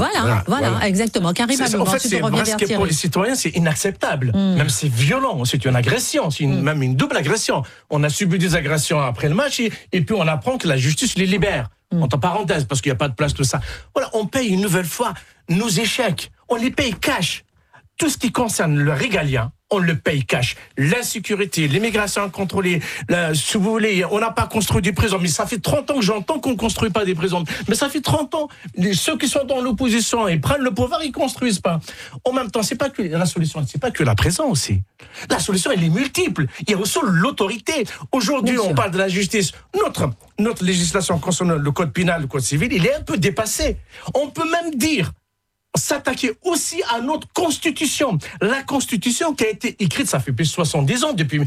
Voilà, exactement. Karim Abou, en fait, c'est masqué pour les citoyens, c'est inacceptable. Même c'est violent, c'est une agression, même une double agression. On a subi des agressions après le match et puis on apprend que la justice les libère. Entre parenthèses, parce qu'il n'y a pas de place, tout ça. Voilà, on paye une nouvelle fois nos échecs. On les paye cash. Tout ce qui concerne le régalien, on le paye cash. L'insécurité, l'immigration incontrôlée, si vous voulez, on n'a pas construit des prisons. Mais ça fait 30 ans que j'entends qu'on ne construit pas des prisons. Mais ça fait 30 ans. Ceux qui sont dans l'opposition et prennent le pouvoir, ils ne construisent pas. En même temps, c'est pas que la solution, c'est pas que la prison aussi. La solution, elle est multiple. Il y a aussi l'autorité. Aujourd'hui, on parle de la justice. Notre législation concernant le code pénal, le code civil, il est un peu dépassé. On peut même dire s'attaquer aussi à notre constitution. La constitution qui a été écrite, ça fait plus de 70 ans, depuis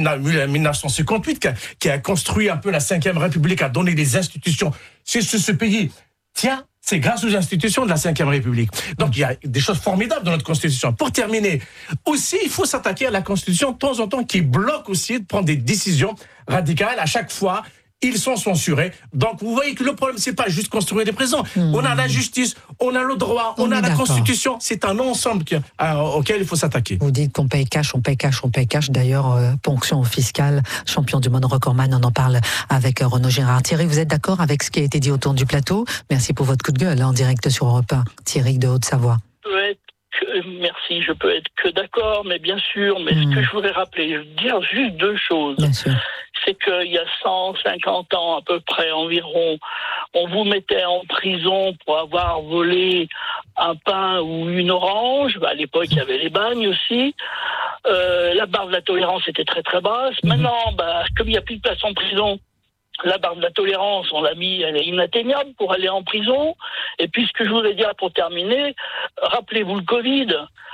1958, qui a construit un peu la 5e République, a donné des institutions. C'est ce pays. Tiens, c'est grâce aux institutions de la 5e République. Donc il y a des choses formidables dans notre constitution. Pour terminer, aussi, il faut s'attaquer à la constitution de temps en temps qui bloque aussi de prendre des décisions radicales à chaque fois. Ils sont censurés. Donc, vous voyez que le problème, c'est pas juste construire des prisons. On a la justice, on a le droit, on a la Constitution. C'est un ensemble auquel il faut s'attaquer. Vous dites qu'on paye cash, on paye cash, on paye cash. D'ailleurs, ponction fiscale, champion du monde recordman, on en parle avec Renaud Girard. Thierry, vous êtes d'accord avec ce qui a été dit autour du plateau? Merci pour votre coup de gueule en direct sur Europe 1. Thierry de Haute-Savoie. Merci, je peux être que d'accord, mais bien sûr, mais ce que je voudrais rappeler, je veux dire juste deux choses. Bien sûr. C'est qu'il y a 150 ans à peu près environ, on vous mettait en prison pour avoir volé un pain ou une orange. À l'époque, il y avait les bagnes aussi. La barre de la tolérance était très très basse. Maintenant, comme il n'y a plus de place en prison, la barre de la tolérance, on l'a mis, elle est inatteignable pour aller en prison. Et puis, ce que je voudrais dire pour terminer, rappelez-vous le Covid.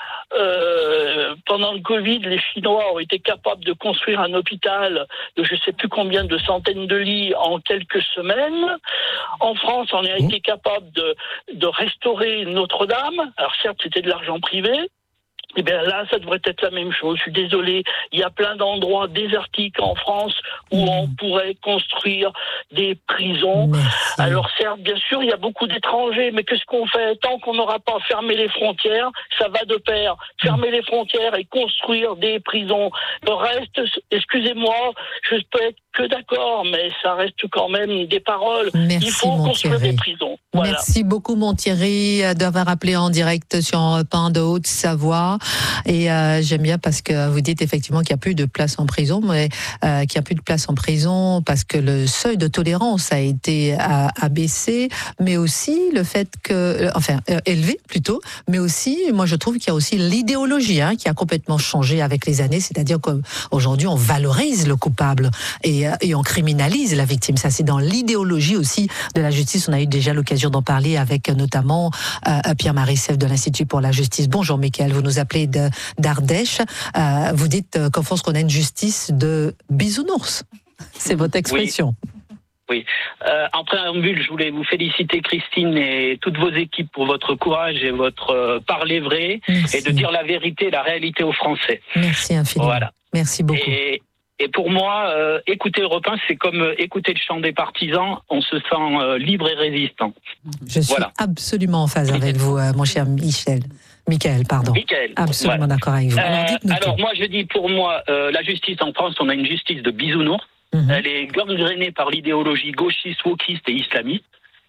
Pendant le Covid, les Chinois ont été capables de construire un hôpital de je ne sais plus combien de centaines de lits en quelques semaines. En France, on a été capable de restaurer Notre-Dame. Alors certes, c'était de l'argent privé. Eh bien là, ça devrait être la même chose. Je suis désolé, il y a plein d'endroits désertiques en France où on pourrait construire des prisons. Alors certes, bien sûr, il y a beaucoup d'étrangers, mais qu'est-ce qu'on fait? Tant qu'on n'aura pas fermé les frontières, ça va de pair. Fermer les frontières et construire des prisons. Le reste, excusez-moi, je peux être que d'accord, mais ça reste quand même des paroles. Merci, il faut construire des prisons. Voilà. Merci beaucoup, mon Thierry, d'avoir appelé en direct sur Europe 1 de Haute-Savoie. Et j'aime bien parce que vous dites effectivement qu'il n'y a plus de place en prison, mais qu'il n'y a plus de place en prison parce que le seuil de tolérance a été abaissé, mais aussi le fait que, élevé plutôt, mais aussi, moi je trouve qu'il y a aussi l'idéologie qui a complètement changé avec les années, c'est-à-dire qu'aujourd'hui on valorise le coupable et on criminalise la victime. Ça, c'est dans l'idéologie aussi de la justice. On a eu déjà l'occasion d'en parler avec notamment Pierre-Marie Seff de l'Institut pour la justice. Bonjour, Mickaël, vous nous appelez d'Ardèche. Vous dites qu'en France, qu'on a une justice de bisounours. C'est votre expression. Oui. En préambule, je voulais vous féliciter, Christine, et toutes vos équipes pour votre courage et votre parler vrai. Merci. Et de dire la vérité, la réalité aux Français. Merci infiniment. Voilà. Merci beaucoup. Et pour moi, écouter Europe 1, c'est comme écouter le chant des partisans. On se sent libre et résistant. Je suis absolument en phase avec vous, mon cher Mickaël, pardon. Absolument d'accord avec vous. Alors moi, je dis pour moi, la justice en France, on a une justice de bisounours. Elle est gangrénée par l'idéologie gauchiste, wokiste et islamiste.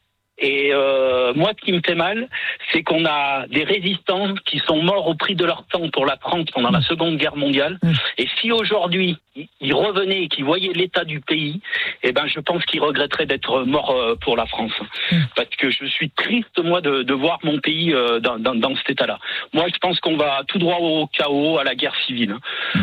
Et moi, ce qui me fait mal, c'est qu'on a des résistants qui sont morts au prix de leur temps pour la France pendant la Seconde Guerre mondiale. Et si aujourd'hui, ils revenaient et qu'ils voyaient l'état du pays, eh ben, je pense qu'ils regretteraient d'être morts pour la France. Parce que je suis triste, moi, de voir mon pays dans cet état-là. Moi, je pense qu'on va tout droit au chaos, à la guerre civile.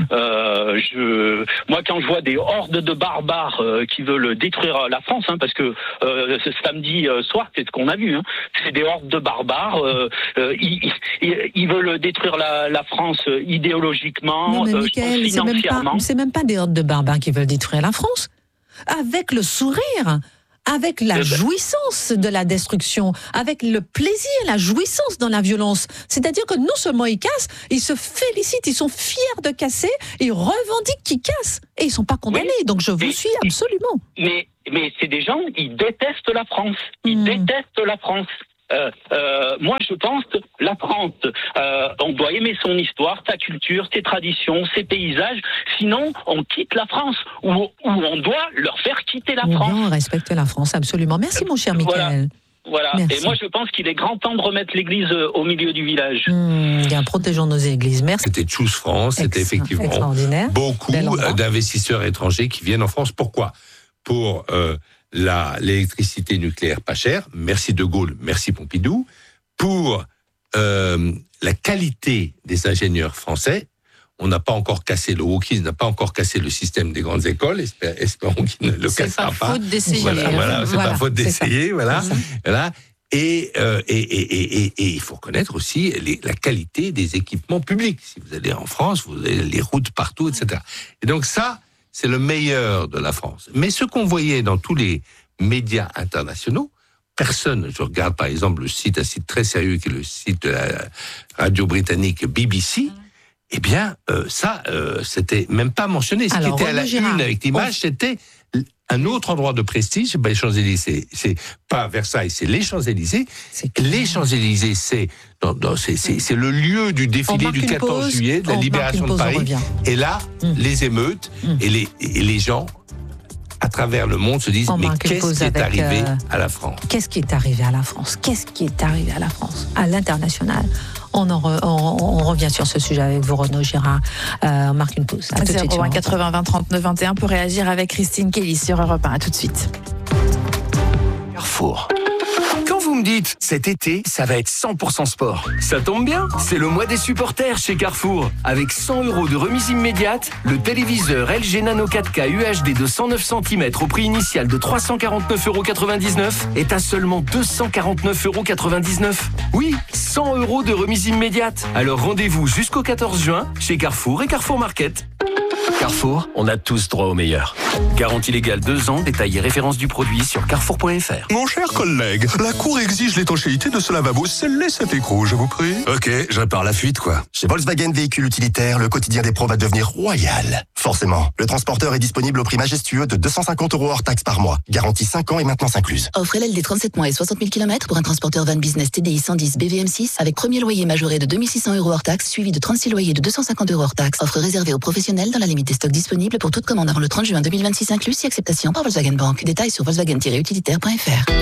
Moi, quand je vois des hordes de barbares qui veulent détruire la France, parce que ce samedi soir, c'est ce qu'on a vu. C'est des hordes de barbares. Ils veulent détruire la France idéologiquement, non, mais Mickaël, financièrement. C'est même pas des hordes de barbares qui veulent détruire la France. Avec le sourire, avec la jouissance de la destruction, avec le plaisir, la jouissance dans la violence. C'est-à-dire que non seulement ils cassent, ils se félicitent, ils sont fiers de casser, ils revendiquent qu'ils cassent. Et ils ne sont pas condamnés. Donc je vous suis absolument. Mais c'est des gens, ils détestent la France. Ils détestent la France. moi, je pense que la France, on doit aimer son histoire, sa culture, ses traditions, ses paysages. Sinon, on quitte la France, ou on doit leur faire quitter la France. On respecte la France, absolument. Merci, mon cher Michael. Voilà. Merci. Et moi, je pense qu'il est grand temps de remettre l'église au milieu du village. Bien, protégeons nos églises. Merci. C'était Choose France, c'était effectivement beaucoup d'investisseurs étrangers qui viennent en France. Pourquoi ? Pour l'électricité nucléaire pas chère, merci De Gaulle, merci Pompidou, pour la qualité des ingénieurs français. On n'a pas encore cassé le wokisme, n'a pas encore cassé le système des grandes écoles. Espérons qu'il ne le cassera pas. C'est pas faute d'essayer. C'est pas faute d'essayer, voilà. Et il faut reconnaître aussi la qualité des équipements publics. Si vous allez en France, vous avez les routes partout, etc. Et donc ça, c'est le meilleur de la France. Mais ce qu'on voyait dans tous les médias internationaux, personne, je regarde par exemple un site très sérieux qui est le site de la radio britannique BBC, eh bien, c'était même pas mentionné. Ce qui était à la une avec l'image, c'était un autre endroit de prestige, les Champs-Élysées. C'est pas Versailles, c'est les Champs-Élysées. Les Champs-Élysées, c'est le lieu du défilé du 14 juillet, de la libération de Paris. Et là, les émeutes et les gens à travers le monde se disent, mais qu'est-ce qui est arrivé à la France ? Qu'est-ce qui est arrivé à la France ? Qu'est-ce qui est arrivé à la France ? À l'international. On revient sur ce sujet avec vous, Renaud Girard. On marque une pause. À tout de suite. 01 80 20 39 21 pour réagir avec Christine Kelly sur Europe 1. À tout de suite. Carrefour. Quand vous me dites, cet été, ça va être 100% sport, ça tombe bien, c'est le mois des supporters chez Carrefour. Avec 100 € de remise immédiate, le téléviseur LG Nano 4K UHD de 109 cm au prix initial de 349,99 € est à seulement 249,99 €. Oui, 100 € de remise immédiate. Alors rendez-vous jusqu'au 14 juin chez Carrefour et Carrefour Market. Carrefour, on a tous droit au meilleur. Garantie légale 2 ans, détail et référence du produit sur carrefour.fr. Mon cher collègue, la Cour exige l'étanchéité de ce lavabo. Scellez cet écrou, je vous prie. Ok, je répare la fuite, quoi. Chez Volkswagen Véhicules Utilitaires, le quotidien des pros va devenir royal. Forcément, le transporteur est disponible au prix majestueux de 250 € hors taxe par mois. Garantie 5 ans et maintenance incluse. Offre LLD 37 mois et 60 000 km pour un transporteur van business TDI 110 BVM6 avec premier loyer majoré de 2600 € hors taxe, suivi de 36 loyers de 250 € hors taxe. Offre réservée aux professionnels dans la limite des stocks disponibles pour toute commande avant le 30 juin 2026 inclus, si acceptation par Volkswagen Bank. Détails sur volkswagen-utilitaire.fr.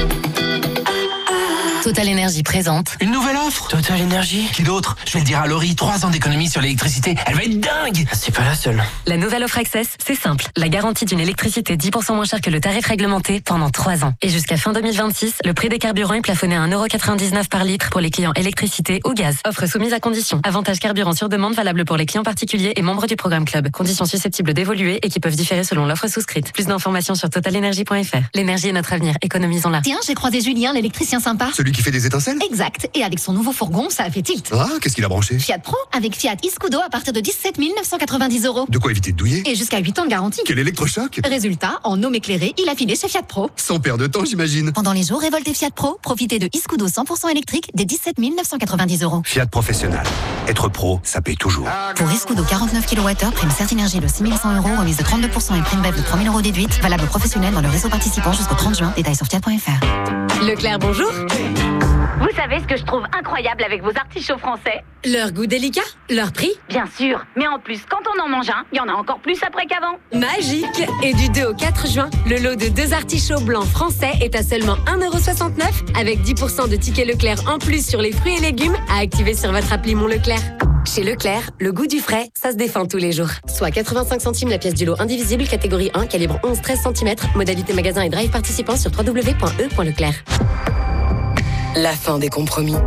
Total Énergie présente une nouvelle offre. Total Énergie. Qui d'autre? Je vais le dire à Laurie, 3 ans d'économie sur l'électricité. Elle va être dingue. C'est pas la seule. La nouvelle offre Access, c'est simple. La garantie d'une électricité 10% moins chère que le tarif réglementé pendant 3 ans. Et jusqu'à fin 2026, le prix des carburants est plafonné à 1,99 € par litre pour les clients électricité ou gaz. Offre soumise à conditions. Avantage carburant sur demande valable pour les clients particuliers et membres du programme Club. Conditions susceptibles d'évoluer et qui peuvent différer selon l'offre souscrite. Plus d'informations sur totalenergie.fr. L'énergie est notre avenir. Économisons-la. Tiens, j'ai croisé Julien, l'électricien sympa. Celui qui fait des étincelles ? Exact. Et avec son nouveau fourgon, ça a fait tilt. Ah, qu'est-ce qu'il a branché ? Fiat Pro, avec Fiat Iscudo à partir de 17 990 €. De quoi éviter de douiller ? Et jusqu'à 8 ans de garantie. Quel électrochoc ? Résultat, en homme éclairé, il a filé chez Fiat Pro. Sans perdre de temps, j'imagine. Pendant les jours révoltés Fiat Pro, profitez de Iscudo 100% électrique dès 17 990 €. Fiat Professionnel. Être pro, ça paye toujours. Pour Iscudo 49 kWh, prime Certinergie de 6 100 €, remise de 32% et prime BEV de 3 000 € déduite. Valable professionnel dans le réseau participant jusqu'au 30 juin. Détails sur fiat.fr. Leclerc, bonjour. Vous savez ce que je trouve incroyable avec vos artichauts français? Leur goût délicat, leur prix. Bien sûr, mais en plus, quand on en mange un, il y en a encore plus après qu'avant. Magique. Et du 2 au 4 juin, le lot de 2 artichauts blancs français est à seulement 1,69 € avec 10% de tickets Leclerc en plus sur les fruits et légumes à activer sur votre appli Mon Leclerc. Chez Leclerc, le goût du frais, ça se défend tous les jours. Soit 85 centimes la pièce du lot indivisible, catégorie 1, calibre 11-13 cm, modalité magasin et drive participant sur www.e.leclerc. La fin des compromis.